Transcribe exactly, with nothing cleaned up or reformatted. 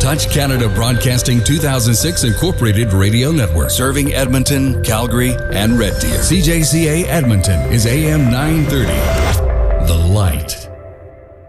Touch Canada Broadcasting two thousand six Incorporated Radio Network. Serving Edmonton, Calgary, and Red Deer. C J C A Edmonton is A M nine thirty. The Light.